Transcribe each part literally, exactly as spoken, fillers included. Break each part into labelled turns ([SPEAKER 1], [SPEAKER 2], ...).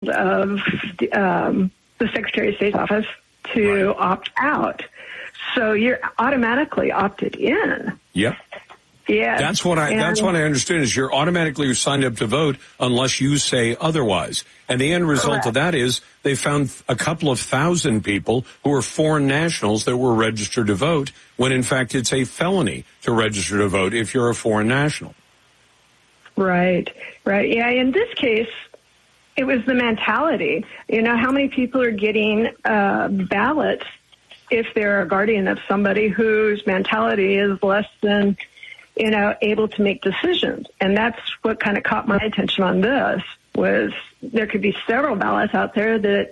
[SPEAKER 1] of um, the Secretary of State's office to
[SPEAKER 2] right.
[SPEAKER 1] opt out. So you're automatically opted in.
[SPEAKER 2] Yep.
[SPEAKER 1] Yeah.
[SPEAKER 2] That's what I,
[SPEAKER 1] and,
[SPEAKER 2] that's what I understand is you're automatically signed up to vote unless you say otherwise. And the end result
[SPEAKER 1] correct.
[SPEAKER 2] of that is they found a couple of thousand people who are foreign nationals that were registered to vote when in fact it's a felony to register to vote if you're a foreign national.
[SPEAKER 1] Right, right. Yeah, in this case, it was the mentality. You know, how many people are getting uh, ballots if they're a guardian of somebody whose mentality is less than, you know, able to make decisions? And that's what kind of caught my attention on this, was there could be several ballots out there that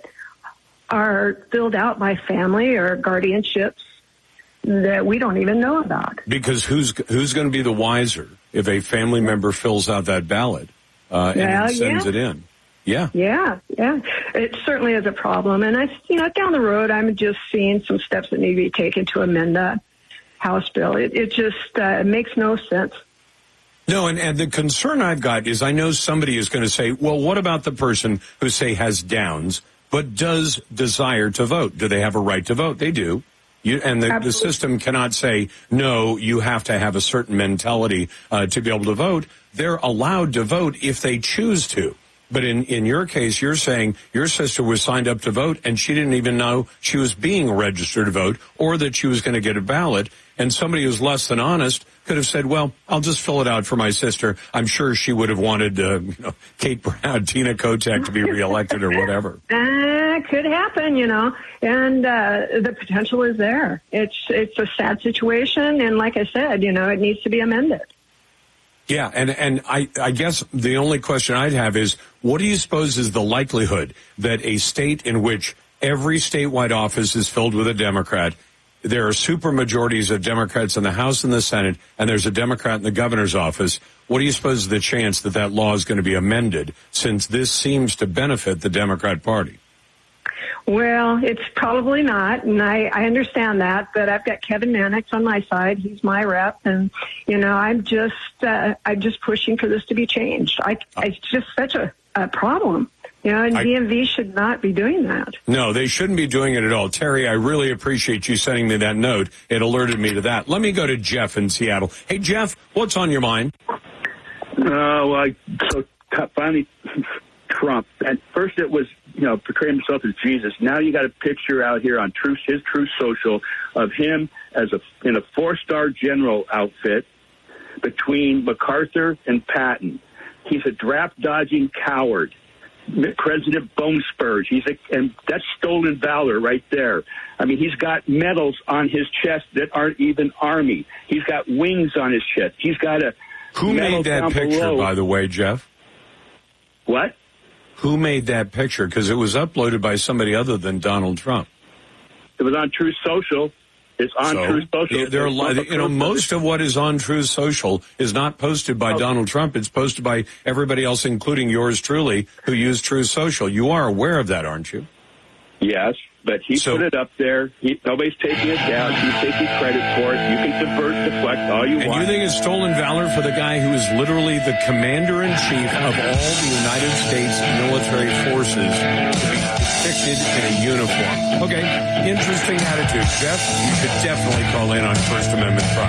[SPEAKER 1] are filled out by family or guardianships that we don't even know about.
[SPEAKER 2] Because who's who's going to be the wiser if a family member fills out that ballot uh, and
[SPEAKER 1] Yeah,
[SPEAKER 2] sends
[SPEAKER 1] yeah.
[SPEAKER 2] it in? Yeah.
[SPEAKER 1] Yeah, yeah. It certainly is a problem. And I, you know, down the road, I'm just seeing some steps that need to be taken to amend that House bill. It, it just uh, makes no sense.
[SPEAKER 2] No, and, and the concern I've got is I know somebody is going to say, well, what about the person who, say, has Downs but does desire to vote? Do they have a right to vote? They do. You, and the, the system cannot say, no, you have to have a certain mentality uh, to be able to vote. They're allowed to vote if they choose to. But in, in your case, you're saying your sister was signed up to vote and she didn't even know she was being registered to vote or that she was going to get a ballot. And somebody who's less than honest could have said, well, I'll just fill it out for my sister. I'm sure she would have wanted, uh, you know, Kate Brown, Tina Kotek to be reelected or whatever.
[SPEAKER 1] Uh, could happen, you know, and uh, the potential is there. It's it's a sad situation, and like I said, you know, it needs to be amended.
[SPEAKER 2] Yeah, and, and I, I guess the only question I'd have is, what do you suppose is the likelihood that a state in which every statewide office is filled with a Democrat, there are supermajorities of Democrats in the House and the Senate, and there's a Democrat in the governor's office, what do you suppose is the chance that that law is going to be amended, since this seems to benefit the Democrat Party?
[SPEAKER 1] Well, it's probably not, and I, I understand that, but I've got Kevin Mannix on my side. He's my rep, and, you know, I'm just uh, I'm just pushing for this to be changed. I, it's just such a, a problem, you know, and
[SPEAKER 2] I,
[SPEAKER 1] D M V should not be doing that.
[SPEAKER 2] No, they shouldn't be doing it at all. Terry, I really appreciate you sending me that note. It alerted me to that. Let me go to Jeff in Seattle. Hey, Jeff, what's on your mind?
[SPEAKER 3] Uh, well, I, so finally, Trump. At first it was, you know, portraying himself as Jesus. Now you got a picture out here on Truth, his Truth Social of him as a in a four-star general outfit between MacArthur and Patton. He's a draft-dodging coward. President Bone Spurs. He's a, and that's stolen valor right there. I mean, he's got medals on his chest that aren't even Army. He's got wings on his chest. He's got a
[SPEAKER 2] Who made that picture,
[SPEAKER 3] below.
[SPEAKER 2] by the way, Jeff?
[SPEAKER 3] What?
[SPEAKER 2] Who made that picture? Because it was uploaded by somebody other than Donald Trump.
[SPEAKER 3] It was on Truth Social. It's on
[SPEAKER 2] so,
[SPEAKER 3] Truth Social.
[SPEAKER 2] Yeah, there are, you know, most of what is on Truth Social is not posted by
[SPEAKER 3] oh.
[SPEAKER 2] Donald Trump. It's posted by everybody else, including yours truly, who use Truth Social. You are aware of that, aren't you?
[SPEAKER 3] Yes, but he
[SPEAKER 2] so,
[SPEAKER 3] put it up there. He, nobody's taking it down. He's taking credit for it. You can divert, deflect all you
[SPEAKER 2] and
[SPEAKER 3] want.
[SPEAKER 2] And you think it's stolen valor for the guy who is literally the commander-in-chief of all the United States military forces to be depicted in a uniform? Okay, interesting attitude. Jeff, you should definitely call in on First Amendment Friday.